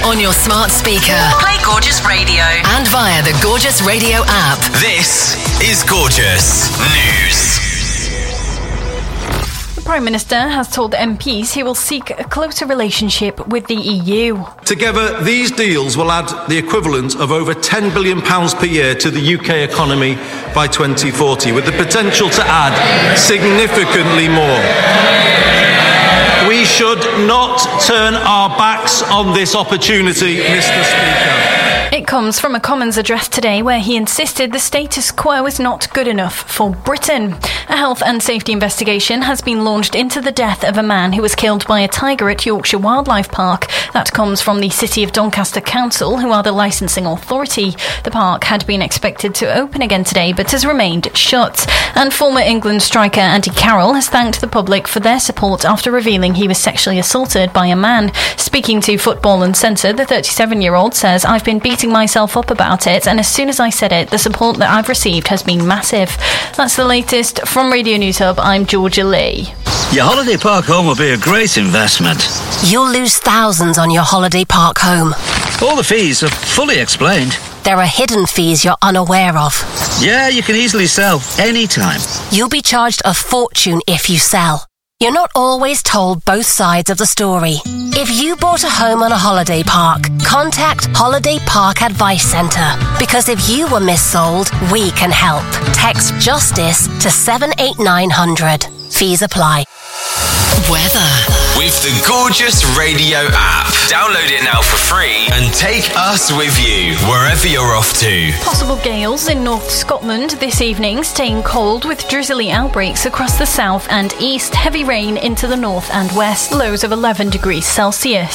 on your smart speaker. Play Gorgeous Radio. And via the Gorgeous Radio app. This is Gorgeous News. The Prime Minister has told MPs he will seek a closer relationship with the EU. Together, these deals will add the equivalent of over £10 billion per year to the UK economy by 2040, with the potential to add significantly more. We should not turn our backs on this opportunity, Mr. Speaker. It comes from a Commons address today where he insisted the status quo is not good enough for Britain. A health and safety investigation has been launched into the death of a man who was killed by a tiger at Yorkshire Wildlife Park. That comes from the City of Doncaster Council, who are the licensing authority. The park had been expected to open again today, but has remained shut. And former England striker Andy Carroll has thanked the public for their support after revealing he was sexually assaulted by a man. Speaking to Football Uncensored, the 37-year-old says, "I've been beating myself up about it, and as soon as I said it, the support that I've received has been massive." That's the latest from Radio News Hub. I'm Georgia Lee. Your holiday park home will be a great investment. You'll lose thousands on your holiday park home. All the fees are fully explained. There are hidden fees you're unaware of. Yeah, you can easily sell anytime. You'll be charged a fortune if you sell. You're not always told both sides of the story. If you bought a home on a holiday park, contact Holiday Park Advice Centre. Because if you were missold, we can help. Text JUSTICE to 78900. Fees apply. Weather. With the Gorgeous Radio app. Download it now for free and take us with you wherever you're off to. Possible gales in North Scotland this evening, staying cold with drizzly outbreaks across the south and east. Heavy rain into the north and west. Lows of 11 degrees Celsius.